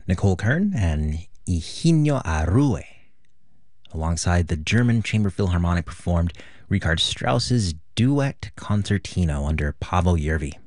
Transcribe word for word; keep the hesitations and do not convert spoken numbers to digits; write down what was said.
Nicole Kern and Eugenio Arrue, alongside the German Chamber Philharmonic, performed Richard Strauss's Duet Concertino under Paavo Järvi.